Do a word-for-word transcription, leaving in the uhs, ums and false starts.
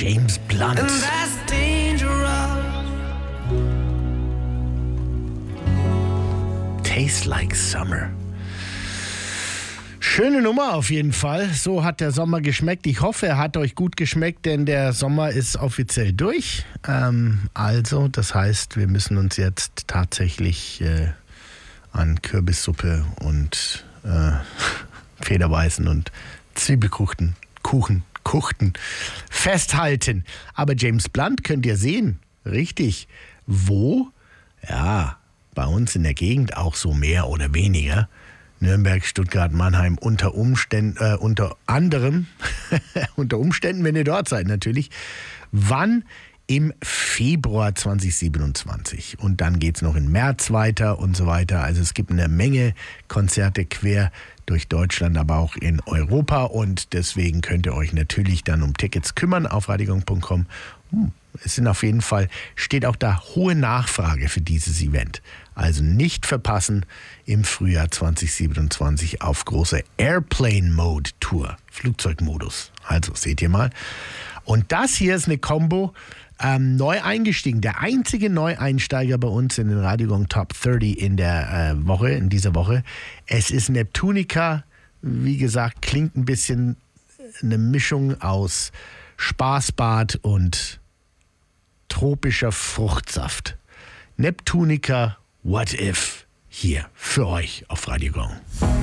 James Blunt. And that's dangerous. Tastes like summer. Schöne Nummer auf jeden Fall. So hat der Sommer geschmeckt. Ich hoffe, er hat euch gut geschmeckt, denn der Sommer ist offiziell durch. Ähm, also, das heißt, wir müssen uns jetzt tatsächlich äh, an Kürbissuppe und äh, Federweißen und Zwiebelkuchen, Kuchen, Kuchten festhalten. Aber James Blunt könnt ihr sehen. Richtig. Wo? Ja, bei uns in der Gegend auch so mehr oder weniger. Nürnberg, Stuttgart, Mannheim, unter Umständen, äh, unter anderem, unter Umständen, wenn ihr dort seid natürlich. Wann? Im Februar zwanzig siebenundzwanzig. Und dann geht es noch im März weiter und so weiter. Also es gibt eine Menge Konzerte quer durch Deutschland, aber auch in Europa. Und deswegen könnt ihr euch natürlich dann um Tickets kümmern auf radiogong punkt com. Hm. Es sind auf jeden Fall, steht auch da hohe Nachfrage für dieses Event. Also nicht verpassen im Frühjahr zwanzig siebenundzwanzig auf große Airplane-Mode-Tour, Flugzeugmodus. Also seht ihr mal. Und das hier ist eine Combo, ähm, neu eingestiegen. Der einzige Neueinsteiger bei uns in den Radiogong Top dreißig in der äh, Woche, in dieser Woche. Es ist Neptunica, wie gesagt, klingt ein bisschen eine Mischung aus Spaßbad und tropischer Fruchtsaft. Neptunica, What If, hier für euch auf Radiogong.